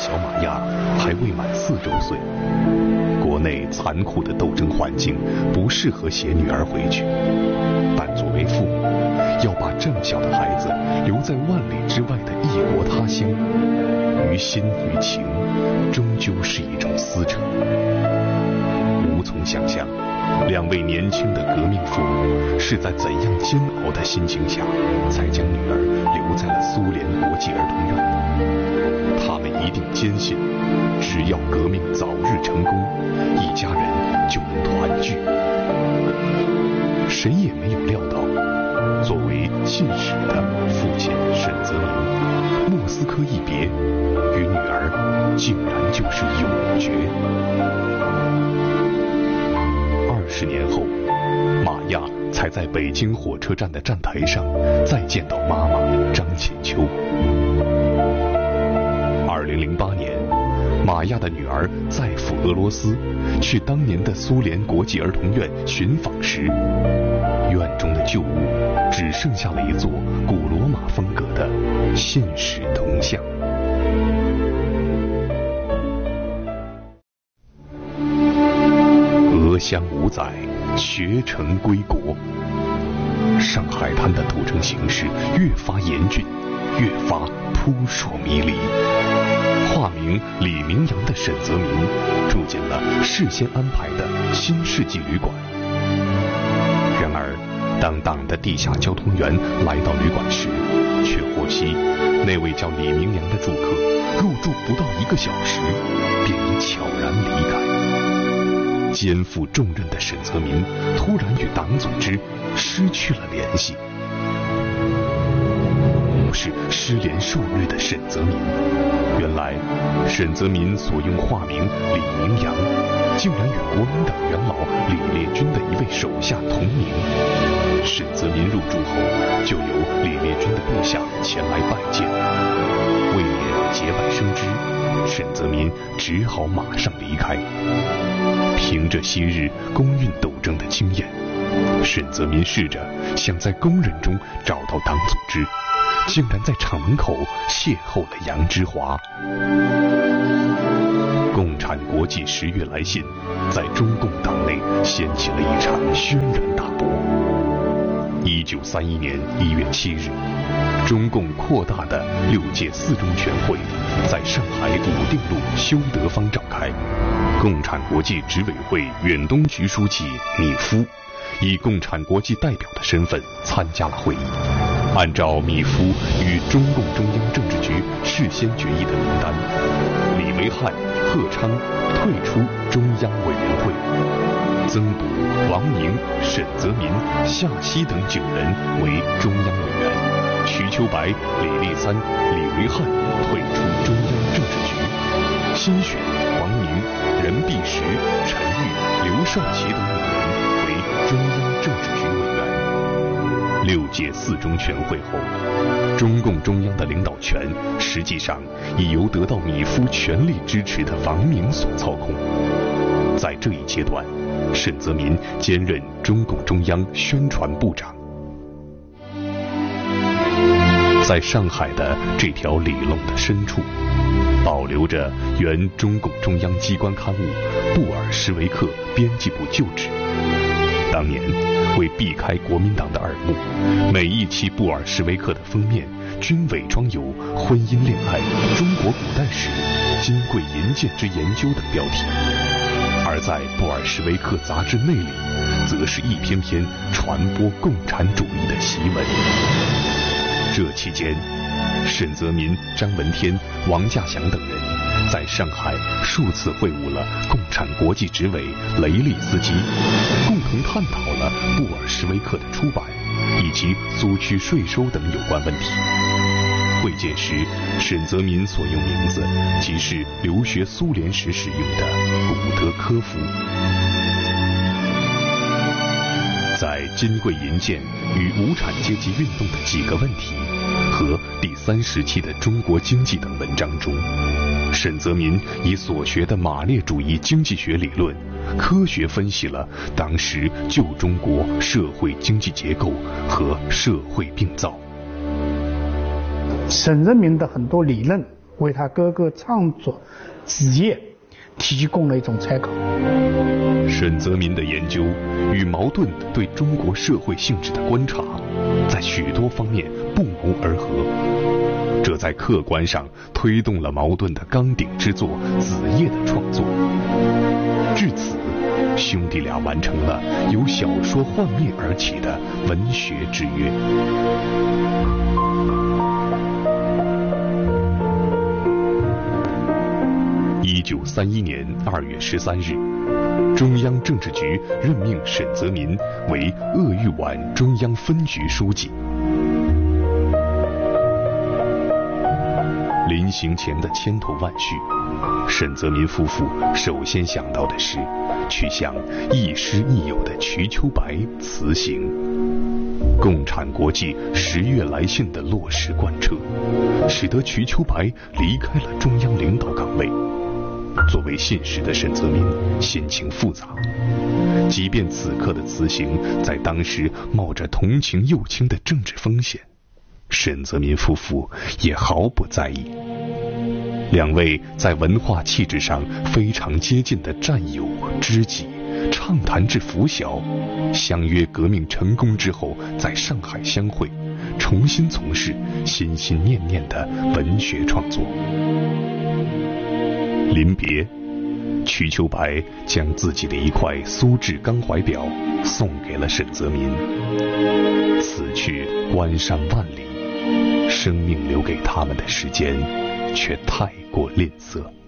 小马亚还未满4周岁，国内残酷的斗争环境不适合携女儿回去，但作为父母，要把这么小的孩子留在万里之外的异国他乡，于心于情，终究是一种撕扯。无从想象2位年轻的革命父母是在怎样煎熬的心情下，才将女儿留在了苏联国际儿童院的。他们一定坚信，只要革命早日成功，一家人就能团聚。谁也没有料到，作为信使的父亲沈泽民，莫斯科一别，与女儿竟然就是永诀。20年后，马亚才在北京火车站的站台上再见到妈妈张浅秋。2008年，马亚的女儿再赴俄罗斯，去当年的苏联国际儿童院寻访时，院中的旧物只剩下了一座古罗马风格的信使铜像。俄乡5载，学成归国。上海滩的屠城形势越发严峻，越发扑朔迷离。化名李明阳的沈泽民住进了事先安排的新世纪旅馆。然而，当党的地下交通员来到旅馆时，却获悉那位叫李明阳的住客入住不到1个小时，便已悄然离开。肩负重任的沈泽民突然与党组织失去了联系。不是失联受虐的沈泽民，原来沈泽民所用化名李明阳，竟然与国民党元老李烈钧的一位手下同名。沈泽民入住后，就由李烈钧的部下前来拜见。为免节外生枝，沈泽民只好马上离开。凭着昔日工运斗争的经验，沈泽民试着想在工人中找到党组织，竟然在厂门口邂逅了杨之华。共产国际10月来信在中共党内掀起了一场轩然大波。1931年1月7日，中共扩大的6届4中全会在上海武定路修德坊召开。共产国际执委会远东局书记米夫以共产国际代表的身份参加了会议。按照米夫与中共中央政治局事先决议的名单，李维汉、贺昌退出中央委员会，增补王明、沈泽民、夏曦等9人为中央委员，瞿秋白、李立三、李维汉退出中央政治局，新选王明、任弼时、陈玉、刘少奇等5人为中央政治局委员。6届4中全会后，中共中央的领导权实际上已由得到米夫全力支持的王明所操控。在这一阶段，沈泽民兼任中共中央宣传部长。在上海的这条里弄的深处，保留着原中共中央机关刊物《布尔什维克》编辑部旧址。当年为避开国民党的耳目，每一期《布尔什维克》的封面均伪装有婚姻恋爱、中国古代史、金贵银鉴之研究等标题，而在《布尔什维克》杂志内里，则是一篇篇传播共产主义的檄文。这期间，沈泽民、张闻天、王稼祥等人在上海数次会晤了共产国际执委雷利斯基，共同探讨了《布尔什维克》的出版以及租区税收等有关问题。会见时，沈泽民所用名字即是留学苏联时使用的古德科夫。在金贵银鉴与无产阶级运动的几个问题和第3时期的中国经济等文章中，沈泽民以所学的马列主义经济学理论，科学分析了当时旧中国社会经济结构和社会病灶。 沈泽民的很多理论， 为他哥哥创作职业提供了一种参考。 沈泽民的研究与茅盾对中国社会性质的观察，在许多方面不谋而合，这在客观上推动了茅盾的纲鼎之作《子夜》的创作。至此，兄弟俩完成了由小说幻灭而起的文学之约。1931年2月13日，中央政治局任命沈泽民为鄂豫皖中央分局书记。临行前的千头万绪，沈泽民夫妇首先想到的是去向亦师亦友的瞿秋白辞行。共产国际10月来信的落实贯彻，使得瞿秋白离开了中央领导岗位。作为信使的沈泽民心情复杂，即便此刻的辞行在当时冒着同情右倾的政治风险，沈泽民夫妇也毫不在意。两位在文化气质上非常接近的战友知己，畅谈至拂晓，相约革命成功之后在上海相会，重新从事心心念念的文学创作。临别，瞿秋白将自己的一块苏制钢怀表送给了沈泽民。此去关山万里，生命留给他们的时间却太过吝啬。